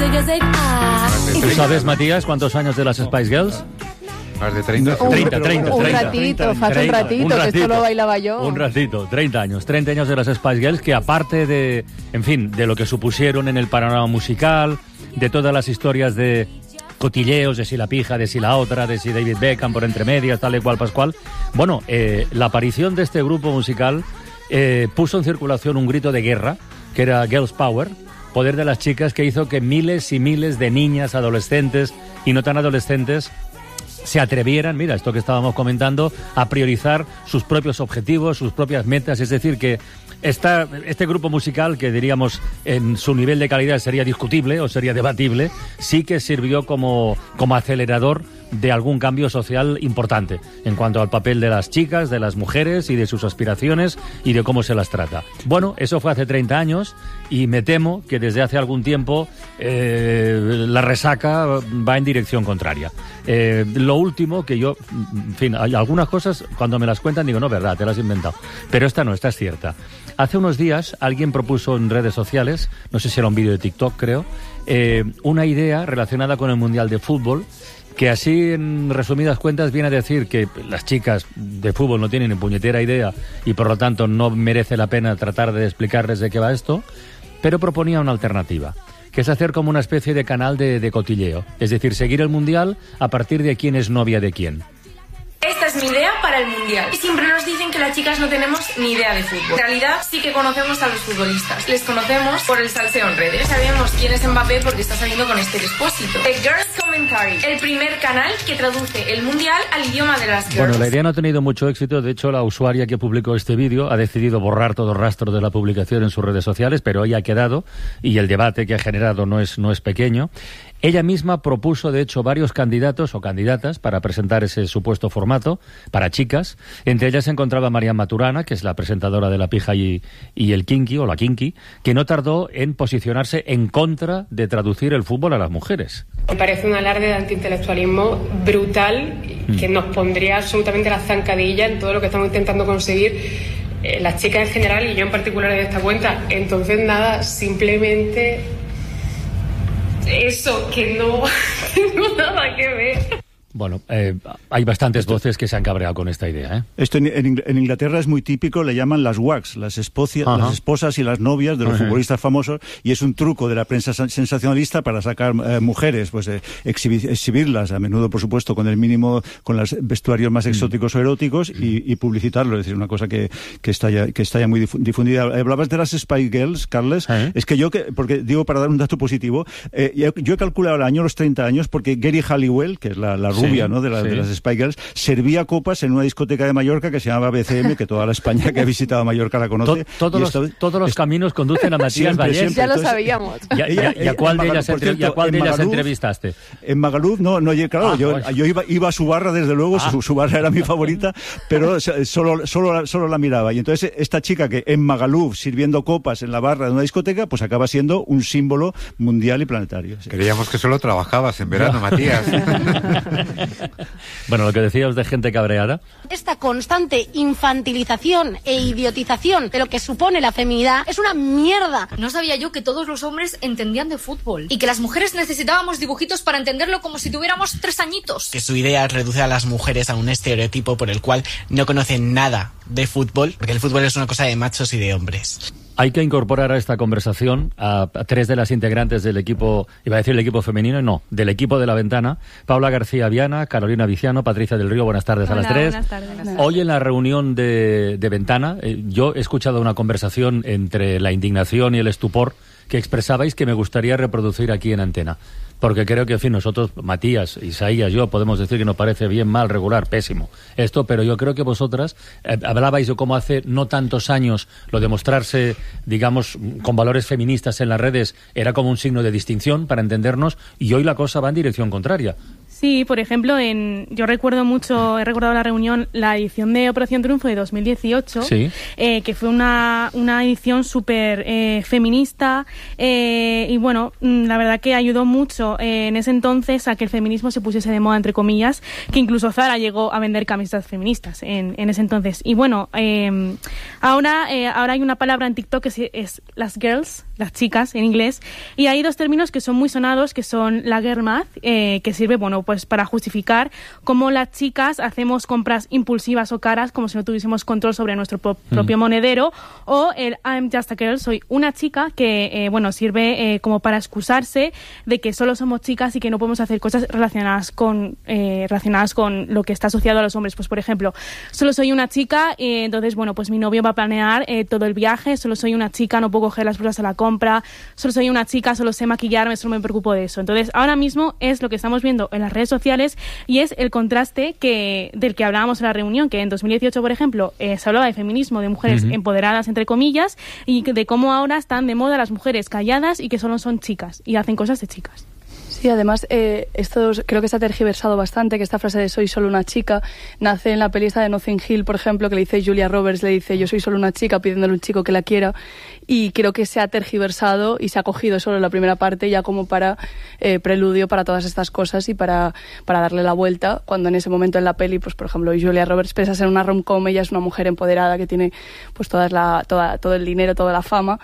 ¿Tú sabes, Matías, cuántos años de las Spice Girls? Más de 30. Un ratito, que esto lo bailaba yo. Un ratito, 30 años de las Spice Girls, que aparte de, en fin, de lo que supusieron en el panorama musical, de todas las historias de cotilleos, de si la pija, de si la otra, de si David Beckham por entre medias, tal y cual, pascual. Bueno, la aparición de este grupo musical puso en circulación un grito de guerra, que era Girls Power, poder de las chicas, que hizo que miles y miles de niñas, adolescentes y no tan adolescentes se atrevieran, mira, esto que estábamos comentando, a priorizar sus propios objetivos, sus propias metas. Es decir, que este grupo musical, que diríamos en su nivel de calidad sería discutible o sería debatible, sí que sirvió como acelerador de algún cambio social importante en cuanto al papel de las chicas, de las mujeres y de sus aspiraciones y de cómo se las trata. Bueno, eso fue hace 30 años y me temo que desde hace algún tiempo la resaca va en dirección contraria. Lo último que yo, en fin, hay algunas cosas cuando me las cuentan digo, no, verdad, te las has inventado, pero esta es cierta. Hace unos días alguien propuso en redes sociales, no sé si era un vídeo de TikTok creo, una idea relacionada con el Mundial de Fútbol, que así en resumidas cuentas viene a decir que las chicas de fútbol no tienen ni puñetera idea y por lo tanto no merece la pena tratar de explicarles de qué va esto, pero proponía una alternativa, que es hacer como una especie de canal de cotilleo, es decir, seguir el Mundial a partir de quién es novia de quién. Esta es mi idea para el Mundial. Y siempre nos dicen que las chicas no tenemos ni idea de fútbol. En realidad sí que conocemos a los futbolistas. Les conocemos por el salseo en redes. Sabemos quién es Mbappé porque está saliendo con este Expósito. The Girls Commentary, el primer canal que traduce el Mundial al idioma de las girls. Bueno, la idea no ha tenido mucho éxito. De hecho, la usuaria que publicó este vídeo ha decidido borrar todo rastro de la publicación en sus redes sociales, pero hoy ha quedado y el debate que ha generado no es pequeño. Ella misma propuso, de hecho, varios candidatos o candidatas para presentar ese supuesto formato para chicas. Entre ellas se encontraba Marian Maturana, que es la presentadora de La Pija y el Kinky, o la Kinky, que no tardó en posicionarse en contra de traducir el fútbol a las mujeres. Me parece un alarde de antiintelectualismo brutal que nos pondría absolutamente la zancadilla en todo lo que estamos intentando conseguir las chicas en general y yo en particular en esta cuenta. Entonces, nada, simplemente eso, que no tengo nada que ver. Bueno, hay bastantes voces que se han cabreado con esta idea, ¿eh? Esto en Inglaterra es muy típico, le llaman las WAGs, las esposas y las novias de los futbolistas famosos, y es un truco de la prensa sensacionalista para sacar mujeres, pues exhibirlas, a menudo, por supuesto, con los vestuarios más exóticos o eróticos, y publicitarlo, es decir, una cosa que está ya muy difundida. Hablabas de las Spice Girls, Carles, es que porque digo, para dar un dato positivo, yo he calculado el año, los 30 años, porque Geri Halliwell, que es la rubia, ¿no?, de las Spice Girls, servía copas en una discoteca de Mallorca que se llamaba BCM, que toda la España que ha visitado Mallorca la conoce. Todos los caminos conducen a Matías Vallés. Ya lo sabíamos. ¿Y a cuál de ellas entrevistaste? En Magaluf, no, claro, yo iba a su barra, desde luego, su barra era mi favorita, pero solo la miraba. Y entonces esta chica que en Magaluf, sirviendo copas en la barra de una discoteca, pues acaba siendo un símbolo mundial y planetario. Sí. Creíamos que solo trabajabas en verano, Matías. Bueno, lo que decíamos de gente cabreada. Esta constante infantilización e idiotización de lo que supone la feminidad es una mierda. No sabía yo que todos los hombres entendían de fútbol y que las mujeres necesitábamos dibujitos para entenderlo como si tuviéramos 3 añitos. Que su idea reduce a las mujeres a un estereotipo por el cual no conocen nada de fútbol, porque el fútbol es una cosa de machos y de hombres. Hay que incorporar a esta conversación a 3 de las integrantes del equipo, iba a decir el equipo femenino, no, del equipo de La Ventana: Paula García Viana, Carolina Viciano, Patricia del Río. Buenas tardes. Hola, a las 3. Buenas tardes. Hoy en la reunión de Ventana, yo he escuchado una conversación entre la indignación y el estupor que expresabais, que me gustaría reproducir aquí en antena. Porque creo que, en fin, nosotros, Matías, Isaías, yo, podemos decir que nos parece bien, mal, regular, pésimo esto, pero yo creo que vosotras hablabais de cómo hace no tantos años lo de mostrarse, digamos, con valores feministas en las redes era como un signo de distinción para entendernos, y hoy la cosa va en dirección contraria. Sí, por ejemplo, yo recuerdo mucho, he recordado la reunión, la edición de Operación Triunfo de 2018, sí. Que fue una edición súper feminista y bueno, la verdad que ayudó mucho en ese entonces a que el feminismo se pusiese de moda, entre comillas, que incluso Zara llegó a vender camisetas feministas en ese entonces. Y bueno, ahora hay una palabra en TikTok que es las girls, las chicas en inglés, y hay dos términos que son muy sonados, que son la girl math, que sirve, bueno, pues para justificar cómo las chicas hacemos compras impulsivas o caras como si no tuviésemos control sobre nuestro propio monedero, o el I'm just a girl, soy una chica, que bueno, sirve como para excusarse de que solo somos chicas y que no podemos hacer cosas relacionadas con lo que está asociado a los hombres. Pues por ejemplo, solo soy una chica, entonces bueno, pues mi novio va a planear todo el viaje, solo soy una chica, no puedo coger las bolsas a la compra, solo soy una chica, solo sé maquillarme, solo me preocupo de eso. Entonces ahora mismo es lo que estamos viendo en las redes sociales y es el contraste del que hablábamos en la reunión, que en 2018, por ejemplo, se hablaba de feminismo, de mujeres empoderadas, entre comillas, y de cómo ahora están de moda las mujeres calladas y que solo son chicas y hacen cosas de chicas. Sí, además, esto creo que se ha tergiversado bastante, que esta frase de soy solo una chica nace en la peli esta de Notting Hill, por ejemplo, que le dice Julia Roberts, le dice yo soy solo una chica pidiéndole a un chico que la quiera, y creo que se ha tergiversado y se ha cogido solo la primera parte ya como para preludio para todas estas cosas y para darle la vuelta, cuando en ese momento en la peli, pues por ejemplo, Julia Roberts, pese a ser una rom-com, ella es una mujer empoderada que tiene pues todo el dinero, toda la fama.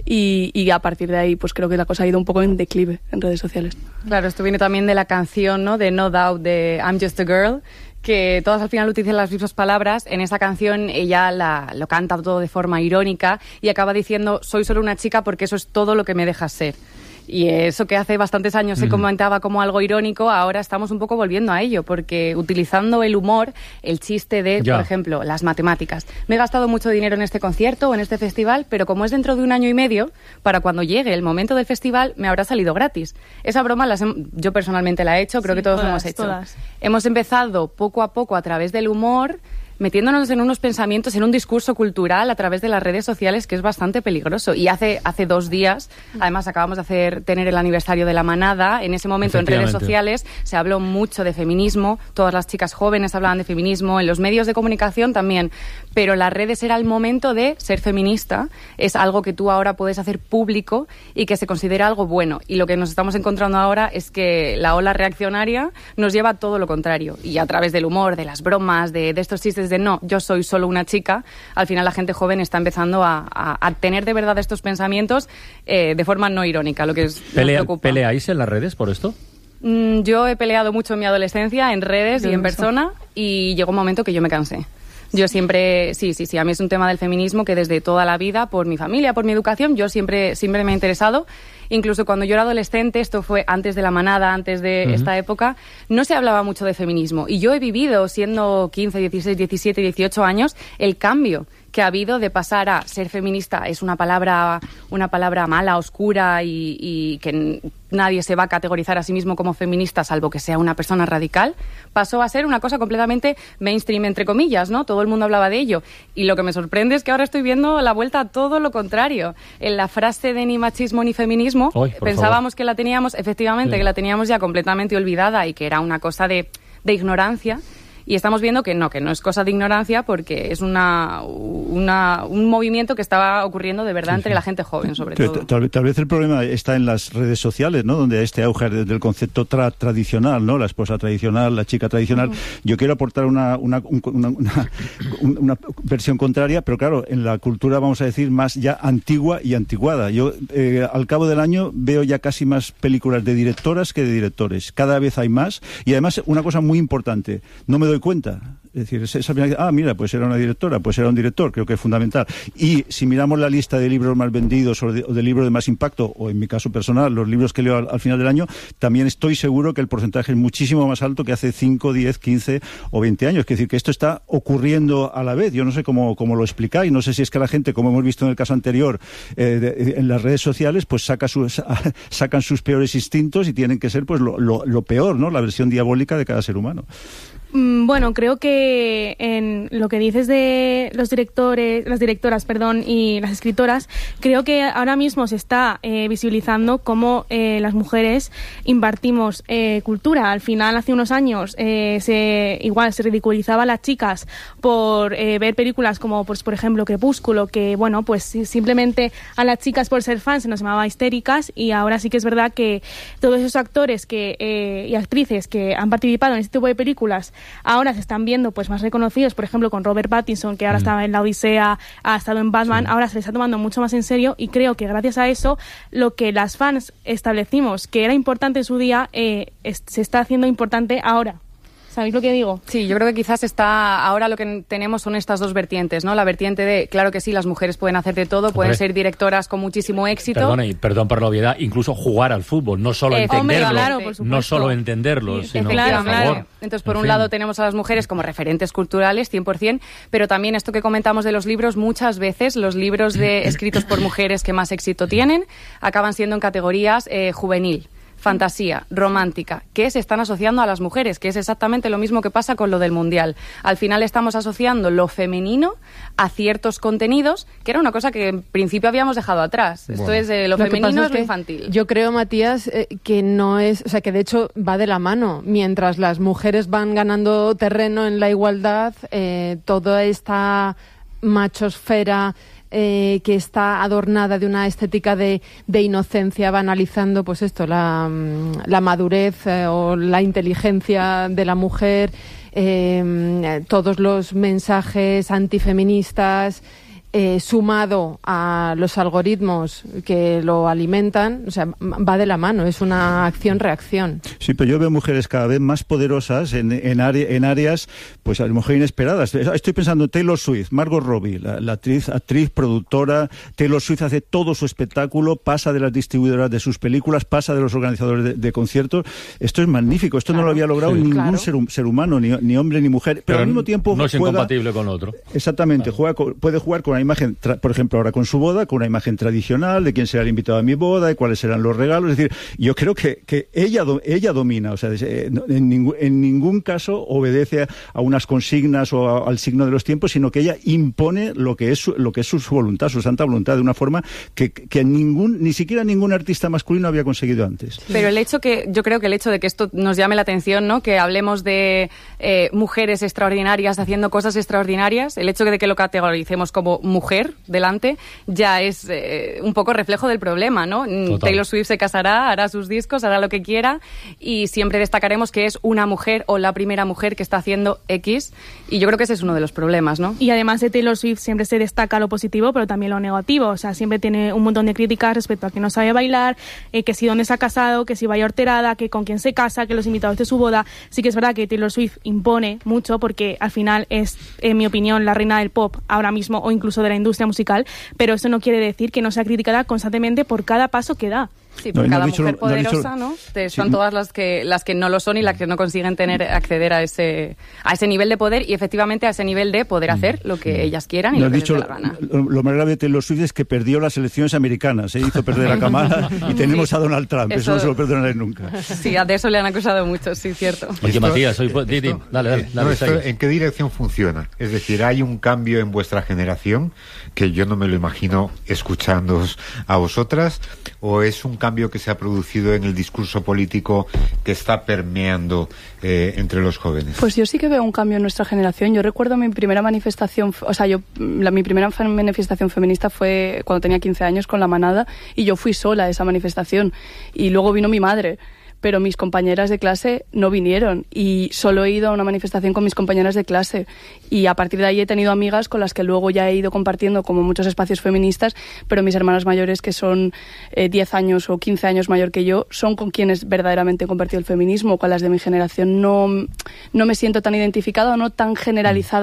Y a partir de ahí pues creo que la cosa ha ido un poco en declive en redes sociales. Claro, esto viene también de la canción, ¿no?, de No Doubt, de I'm Just a Girl, que todas al final utilizan las mismas palabras. En esa canción ella lo canta todo de forma irónica y acaba diciendo soy solo una chica porque eso es todo lo que me dejas ser. Y eso que hace bastantes años se comentaba como algo irónico, ahora estamos un poco volviendo a ello, porque utilizando el humor, el chiste de, por ejemplo, las matemáticas. Me he gastado mucho dinero en este concierto o en este festival, pero como es dentro de 1 año y medio, para cuando llegue el momento del festival me habrá salido gratis. Esa broma yo personalmente la he hecho, creo que todos lo hemos hecho. Todas. Hemos empezado poco a poco a través del humor, metiéndonos en unos pensamientos, en un discurso cultural a través de las redes sociales que es bastante peligroso. Y hace 2 días, además, acabamos de tener el aniversario de La Manada. En ese momento en redes sociales se habló mucho de feminismo, todas las chicas jóvenes hablaban de feminismo, en los medios de comunicación también, pero las redes era el momento de ser feminista, es algo que tú ahora puedes hacer público y que se considera algo bueno. Y lo que nos estamos encontrando ahora es que la ola reaccionaria nos lleva a todo lo contrario. Y a través del humor, de las bromas, de estos chistes de no, yo soy solo una chica, al final la gente joven está empezando a tener de verdad estos pensamientos de forma no irónica, lo que nos preocupa. ¿Peleáis en las redes por esto? Yo he peleado mucho en mi adolescencia, en redes y en persona, y llegó un momento que yo me cansé. Yo siempre, sí, a mí es un tema del feminismo que desde toda la vida, por mi familia, por mi educación, yo siempre me ha interesado. Incluso cuando yo era adolescente, esto fue antes de La Manada, antes de esta época, no se hablaba mucho de feminismo. Y yo he vivido, siendo 15, 16, 17, 18 años, el cambio que ha habido de pasar a ser feminista es una palabra mala, oscura y que nadie se va a categorizar a sí mismo como feminista salvo que sea una persona radical, pasó a ser una cosa completamente mainstream, entre comillas, ¿no? Todo el mundo hablaba de ello. Y lo que me sorprende es que ahora estoy viendo la vuelta a todo lo contrario. En la frase de ni machismo ni feminismo, pensábamos que la teníamos, efectivamente, que la teníamos ya completamente olvidada y que era una cosa de ignorancia. Y estamos viendo que no es cosa de ignorancia porque es un movimiento que estaba ocurriendo de verdad entre la gente joven, sobre todo. Tal vez el problema está en las redes sociales, ¿no? Donde este auge del concepto tradicional, ¿no? La esposa tradicional, la chica tradicional. Yo quiero aportar una versión contraria, pero claro, en la cultura, vamos a decir, más ya antigua y antiguada. Yo, al cabo del año, veo ya casi más películas de directoras que de directores. Cada vez hay más. Y además, una cosa muy importante, no me doy cuenta. Es decir, mira, pues era una directora, pues era un director, creo que es fundamental. Y si miramos la lista de libros más vendidos o de libros de más impacto, o en mi caso personal, los libros que leo al final del año, también estoy seguro que el porcentaje es muchísimo más alto que hace 5, 10, 15 o 20 años. Es decir, que esto está ocurriendo a la vez. Yo no sé cómo lo explicáis, no sé si es que la gente, como hemos visto en el caso anterior, en las redes sociales, pues sacan sus peores instintos y tienen que ser pues lo peor, ¿no? La versión diabólica de cada ser humano. Bueno, creo que en lo que dices de las directoras, y las escritoras, creo que ahora mismo se está visibilizando cómo las mujeres impartimos cultura. Al final, hace unos años, igual se ridiculizaba a las chicas por ver películas como, pues, por ejemplo, Crepúsculo, que, bueno, pues simplemente a las chicas por ser fans se nos llamaba histéricas, y ahora sí que es verdad que todos esos actores y actrices que han participado en este tipo de películas ahora se están viendo pues más reconocidos, por ejemplo con Robert Pattinson, que ahora está en La Odisea, ha estado en Batman, ahora se le está tomando mucho más en serio, y creo que gracias a eso lo que las fans establecimos que era importante en su día se está haciendo importante ahora. ¿Sabéis lo que digo? Sí, yo creo que quizás ahora lo que tenemos son estas dos vertientes, ¿no? La vertiente de, claro que sí, las mujeres pueden hacer de todo, pueden ser directoras con muchísimo éxito. Perdón por la obviedad, incluso jugar al fútbol, no solo entenderlo, claro, por supuesto. No solo entenderlo, sino por favor. Entonces, por un lado tenemos a las mujeres como referentes culturales, 100%, pero también esto que comentamos de los libros, muchas veces los libros escritos por mujeres que más éxito tienen acaban siendo en categorías juvenil, fantasía, romántica, que se están asociando a las mujeres, que es exactamente lo mismo que pasa con lo del Mundial. Al final estamos asociando lo femenino a ciertos contenidos, que era una cosa que en principio habíamos dejado atrás. Bueno, esto es lo femenino es lo infantil. Yo creo, Matías, que no es, o sea, que de hecho va de la mano. Mientras las mujeres van ganando terreno en la igualdad, toda esta machosfera que está adornada de una estética de inocencia, banalizando pues esto, la madurez o la inteligencia de la mujer, todos los mensajes antifeministas, sumado a los algoritmos que lo alimentan, o sea, va de la mano, es una acción-reacción. Sí, pero yo veo mujeres cada vez más poderosas en áreas, pues a lo mejor inesperadas. Estoy pensando en Taylor Swift, Margot Robbie, la actriz, productora. Taylor Swift hace todo su espectáculo, pasa de las distribuidoras de sus películas, pasa de los organizadores de conciertos. Esto es magnífico, esto no lo había logrado ningún ser humano, ni hombre ni mujer, pero al mismo tiempo no es incompatible con otro. Exactamente, puede jugar con una imagen, por ejemplo, ahora con su boda, con una imagen tradicional de quién será el invitado a mi boda y cuáles serán los regalos. Es decir, yo creo que ella domina, o sea, en ningún caso obedece a unas consignas o al signo de los tiempos, sino que ella impone lo que es su voluntad, su santa voluntad, de una forma que ni siquiera ningún artista masculino había conseguido antes. Pero yo creo que el hecho de que esto nos llame la atención, ¿no? Que hablemos de mujeres extraordinarias haciendo cosas extraordinarias, el hecho de que lo categoricemos como mujer delante ya es un poco reflejo del problema, ¿no? Total. Taylor Swift se casará, hará sus discos, hará lo que quiera, y siempre destacaremos que es una mujer o la primera mujer que está haciendo X, y yo creo que ese es uno de los problemas, ¿no? Y además de Taylor Swift siempre se destaca lo positivo, pero también lo negativo, o sea, siempre tiene un montón de críticas respecto a que no sabe bailar, que si dónde se ha casado, que si vaya horterada, que con quién se casa, que los invitados de su boda. Sí que es verdad que Taylor Swift impone mucho, porque al final es, en mi opinión, la reina del pop ahora mismo, o incluso de la industria musical, pero eso no quiere decir que no sea criticada constantemente por cada paso que da. Sí, porque cada mujer poderosa, ¿no? Son todas las que no lo son y las que no consiguen acceder a ese nivel de poder, y efectivamente a ese nivel de poder hacer lo que ellas quieran y lo que les dé la gana. Lo más grave de Taylor Swift es que perdió las elecciones americanas, hizo perder a Kamala y tenemos a Donald Trump. Eso no se lo perdonaré nunca. Sí, de eso le han acusado mucho, sí, cierto. Oye, Matías, dale. ¿En qué dirección funciona? Es decir, ¿hay un cambio en vuestra generación que yo no me lo imagino escuchándoos a vosotras, o es un cambio que se ha producido en el discurso político que está permeando entre los jóvenes? Pues yo sí que veo un cambio en nuestra generación. Yo recuerdo mi primera manifestación, mi primera manifestación feminista fue cuando tenía 15 años con La Manada, y yo fui sola a esa manifestación, y luego vino mi madre, pero mis compañeras de clase no vinieron, y solo he ido a una manifestación con mis compañeras de clase, y a partir de ahí he tenido amigas con las que luego ya he ido compartiendo como muchos espacios feministas, pero mis hermanas mayores, que son 10 años o 15 años mayor que yo, son con quienes verdaderamente he compartido el feminismo. Con las de mi generación no me siento tan identificada o no tan generalizada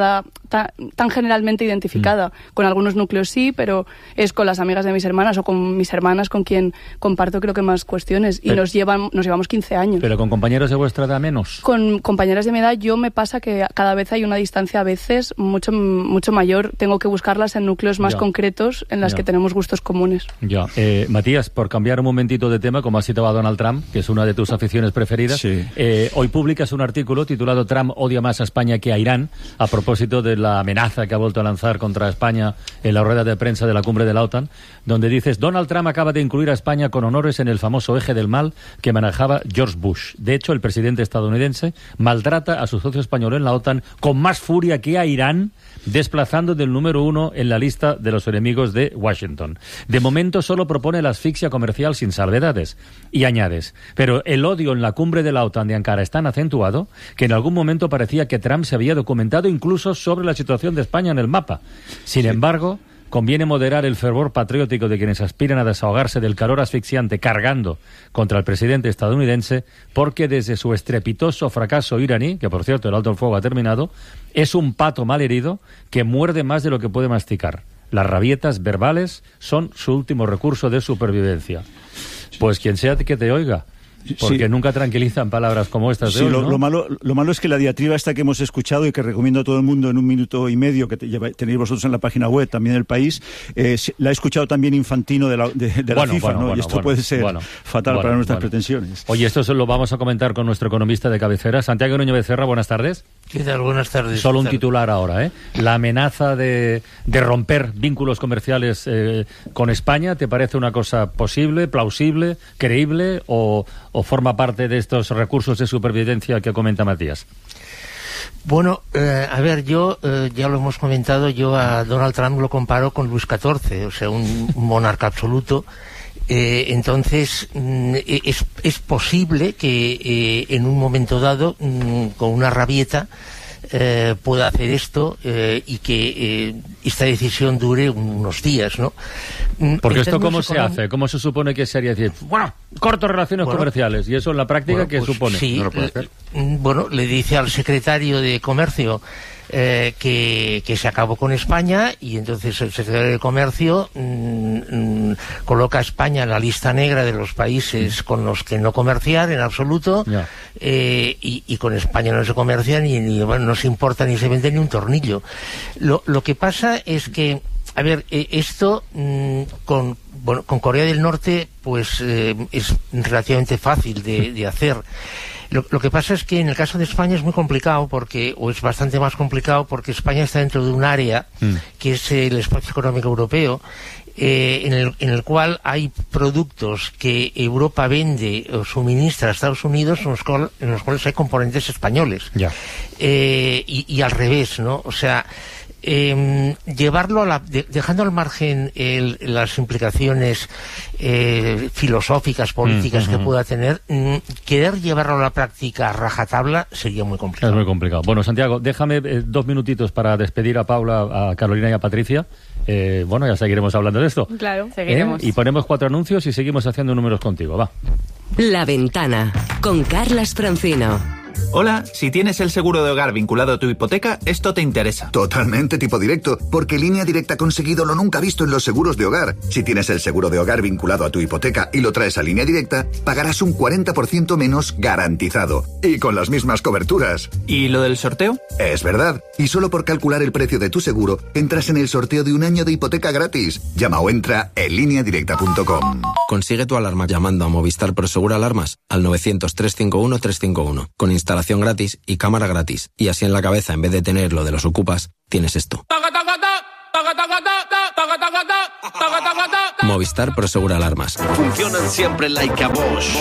tan generalmente identificada. Con algunos núcleos sí, pero es con las amigas de mis hermanas o con mis hermanas con quien comparto creo que más cuestiones. Y nos llevamos 15 años. ¿Pero con compañeros de vuestra edad menos? Con compañeras de mi edad me pasa que cada vez hay una distancia a veces mucho mayor. Tengo que buscarlas en núcleos más concretos en las que tenemos gustos comunes. Ya. Matías, por cambiar un momentito de tema, como has citado a Donald Trump, que es una de tus aficiones preferidas, hoy publicas un artículo titulado Trump odia más a España que a Irán, a propósito de la amenaza que ha vuelto a lanzar contra España en la rueda de prensa de la cumbre de la OTAN, donde dices, Donald Trump acaba de incluir a España con honores en el famoso eje del mal que manejaba George Bush. De hecho, el presidente estadounidense maltrata a su socio español en la OTAN con más furia que a Irán, desplazando del número 1 en la lista de los enemigos de Washington. De momento solo propone la asfixia comercial sin salvedades. Y añades, pero el odio en la cumbre de la OTAN de Ankara es tan acentuado que en algún momento parecía que Trump se había documentado incluso sobre la situación de España en el mapa. Sin embargo, conviene moderar el fervor patriótico de quienes aspiran a desahogarse del calor asfixiante cargando contra el presidente estadounidense, porque desde su estrepitoso fracaso iraní, que por cierto el alto el fuego ha terminado, es un pato malherido que muerde más de lo que puede masticar. Las rabietas verbales son su último recurso de supervivencia. Pues quien sea que te oiga, porque nunca tranquilizan palabras como estas de hoy, ¿no? Lo malo es que la diatriba esta que hemos escuchado y que recomiendo a todo el mundo en 1 minuto y medio, que tenéis vosotros en la página web, también El País, la ha escuchado también Infantino de la FIFA, ¿no? Y esto puede ser fatal para nuestras pretensiones. Oye, esto lo vamos a comentar con nuestro economista de cabecera, Santiago Núñez Becerra. Buenas tardes. ¿Qué tal? Buenas tardes. Solo un titular ahora, ¿eh? La amenaza de romper vínculos comerciales con España, ¿te parece una cosa posible, plausible, creíble o forma parte de estos recursos de supervivencia que comenta Matías? Bueno, a ver, yo ya lo hemos comentado, yo a Donald Trump lo comparo con Luis XIV, o sea, un monarca absoluto. Entonces, es posible que en un momento dado, con una rabieta, pueda hacer esto y que esta decisión dure unos días, ¿no? Porque esto, ¿cómo se hace? ¿Cómo se supone que sería? Decir, bueno, corto relaciones comerciales, y eso en la práctica, ¿qué supone? Sí, ¿No lo puede hacer? Bueno, le dice al secretario de Comercio que se acabó con España, y entonces el secretario de Comercio coloca a España en la lista negra de los países con los que no comerciar en absoluto, y con España no se comercia ni bueno, no se importa ni se vende ni un tornillo. Lo que pasa es que, a ver, esto con Corea del Norte pues es relativamente fácil de hacer. Lo que pasa es que en el caso de España es muy complicado, o es bastante más complicado, porque España está dentro de un área que es el espacio económico europeo, en el cual hay productos que Europa vende o suministra a Estados Unidos en los cuales hay componentes españoles. Y al revés, ¿no? O sea, llevarlo dejando al margen las implicaciones filosóficas, políticas que pueda tener, querer llevarlo a la práctica a rajatabla sería muy complicado. Es muy complicado. Bueno, Santiago, déjame 2 minutitos para despedir a Paula, a Carolina y a Patricia. Bueno, ya seguiremos hablando de esto. Claro, seguiremos. Y ponemos 4 anuncios y seguimos haciendo números contigo, va. La Ventana, con Carlas Francino. Hola, si tienes el seguro de hogar vinculado a tu hipoteca, esto te interesa. Totalmente tipo directo, porque Línea Directa ha conseguido lo nunca visto en los seguros de hogar. Si tienes el seguro de hogar vinculado a tu hipoteca y lo traes a Línea Directa, pagarás un 40% menos garantizado. Y con las mismas coberturas. ¿Y lo del sorteo? Es verdad. Y solo por calcular el precio de tu seguro, entras en el sorteo de 1 año de hipoteca gratis. Llama o entra en lineadirecta.com. Consigue tu alarma llamando a Movistar Prosegur Alarmas al 900-351-351. Con instalación gratis y cámara gratis. Y así en la cabeza, en vez de tener lo de los ocupas, tienes esto. Movistar Prosegur Alarmas. Funcionan siempre like a Bosch.